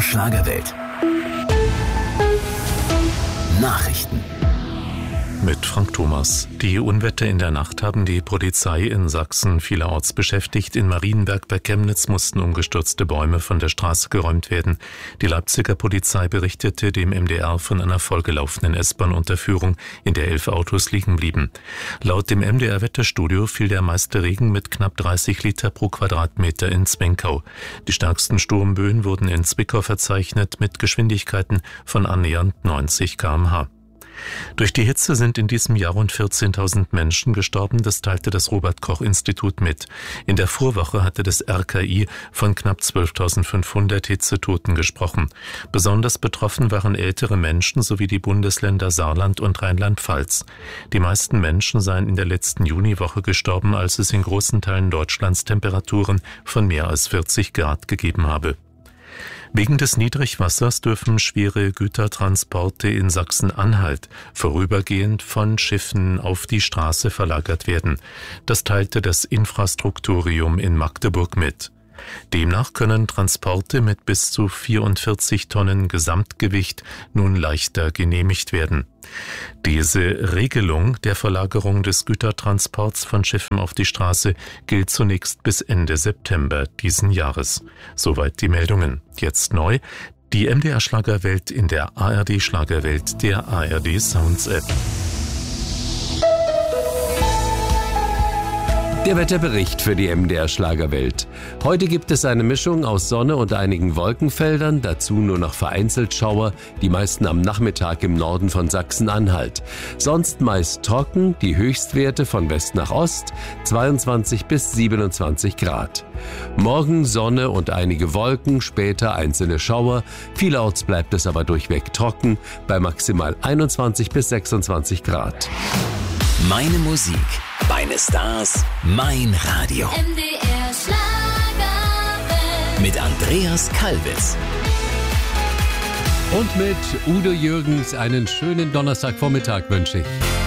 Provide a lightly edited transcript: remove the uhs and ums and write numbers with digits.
Schlagerwelt. Nachrichten. Mit Frank Thomas. Die Unwetter in der Nacht haben die Polizei in Sachsen vielerorts beschäftigt. In Marienberg bei Chemnitz mussten umgestürzte Bäume von der Straße geräumt werden. Die Leipziger Polizei berichtete dem MDR von einer vollgelaufenen S-Bahn-Unterführung, in der 11 Autos liegen blieben. Laut dem MDR-Wetterstudio fiel der meiste Regen mit knapp 30 Liter pro Quadratmeter in Zwenkau. Die stärksten Sturmböen wurden in Zwickau verzeichnet mit Geschwindigkeiten von annähernd 90 km/h. Durch die Hitze sind in diesem Jahr rund 14.000 Menschen gestorben, das teilte das Robert-Koch-Institut mit. In der Vorwoche hatte das RKI von knapp 12.500 Hitzetoten gesprochen. Besonders betroffen waren ältere Menschen sowie die Bundesländer Saarland und Rheinland-Pfalz. Die meisten Menschen seien in der letzten Juniwoche gestorben, als es in großen Teilen Deutschlands Temperaturen von mehr als 40 Grad gegeben habe. Wegen des Niedrigwassers dürfen schwere Gütertransporte in Sachsen-Anhalt vorübergehend von Schiffen auf die Straße verlagert werden. Das teilte das Infrastrukturium in Magdeburg mit. Demnach können Transporte mit bis zu 44 Tonnen Gesamtgewicht nun leichter genehmigt werden. Diese Regelung der Verlagerung des Gütertransports von Schiffen auf die Straße gilt zunächst bis Ende September diesen Jahres. Soweit die Meldungen. Jetzt neu: die MDR Schlagerwelt in der ARD Schlagerwelt der ARD Sounds App. Der Wetterbericht für die MDR Schlagerwelt. Heute gibt es eine Mischung aus Sonne und einigen Wolkenfeldern, dazu nur noch vereinzelt Schauer, die meisten am Nachmittag im Norden von Sachsen-Anhalt. Sonst meist trocken, die Höchstwerte von West nach Ost, 22 bis 27 Grad. Morgen Sonne und einige Wolken, später einzelne Schauer, vielerorts bleibt es aber durchweg trocken, bei maximal 21 bis 26 Grad. Meine Musik, meine Stars, mein Radio. MDR Schlagerwelt. Mit Andreas Kalbitz. Und mit Udo Jürgens einen schönen Donnerstagvormittag wünsche ich.